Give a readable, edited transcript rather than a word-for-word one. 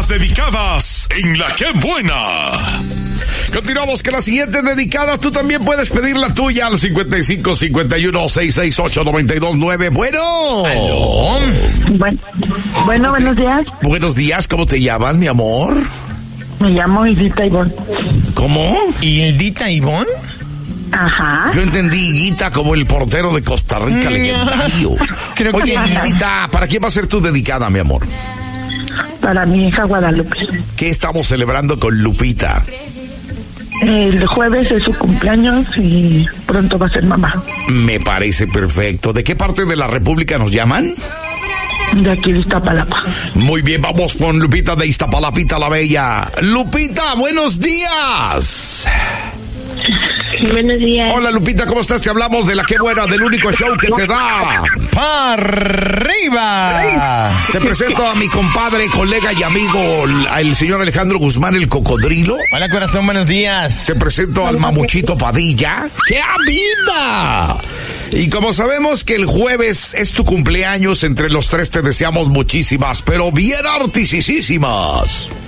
Las dedicadas en La Qué Buena. Continuamos con la siguiente dedicada. Tú también puedes pedir la tuya al 55 51 668 929. Bueno. ¿Aló? Bueno, buenos días. Buenos días, ¿cómo te llamas, mi amor? Me llamo Hildita Ivonne. ¿Cómo? ¿Hildita Ivonne? Ajá. Yo entendí Higuita como el portero de Costa Rica legendario. Creo que Oye, Hildita, ¿para quién va a ser tu dedicada, mi amor? Para mi hija Guadalupe. ¿Qué estamos celebrando con Lupita? El jueves es su cumpleaños y pronto va a ser mamá. Me parece perfecto. ¿De qué parte de la República nos llaman? De aquí de Iztapalapa. Muy bien, vamos con Lupita de Iztapalapita la Bella. Lupita, buenos días. Buenos días. Hola Lupita, ¿cómo estás? Te hablamos de La Qué Buena, del único show que te da ¡para arriba! Te presento a mi compadre, colega y amigo, el señor Alejandro Guzmán, el cocodrilo. Hola, corazón, buenos días. Te presento al mamuchito Padilla. ¡Qué vida! Y como sabemos que el jueves es tu cumpleaños, entre los tres te deseamos muchísimas, pero bien artisísimas.